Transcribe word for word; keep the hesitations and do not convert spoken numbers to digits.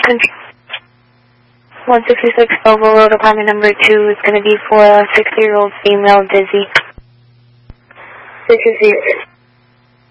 one sixty-six Oval Road, apartment number two is going to be for a sixty-year-old female, dizzy. sixty-six.